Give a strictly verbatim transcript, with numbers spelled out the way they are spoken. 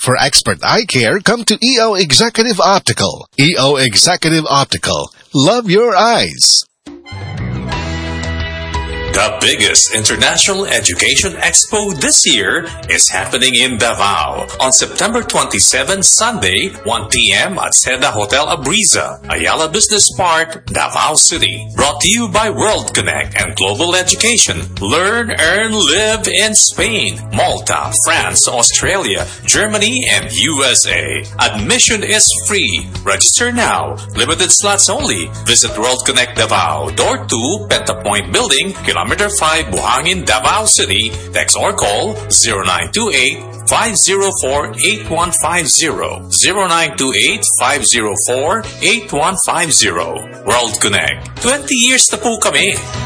For expert eye care, come to E O Executive Optical. E O Executive Optical. Love your eyes. The biggest international education expo this year is happening in Davao on September twenty-seventh, Sunday, one p.m. at Seda Hotel Abriza, Ayala Business Park, Davao City. Brought to you by World Connect and Global Education. Learn, earn, live in Spain, Malta, France, Australia, Germany, and U S A. Admission is free. Register now. Limited slots only. Visit World Connect Davao, Door two, Pentapoint Building, Kilometer five, Buhangin, Davao City. Text or call zero nine two eight, five zero four, eight one five zero. zero nine two eight, five zero four, eight one five zero. World Connect. twenty years na po kami.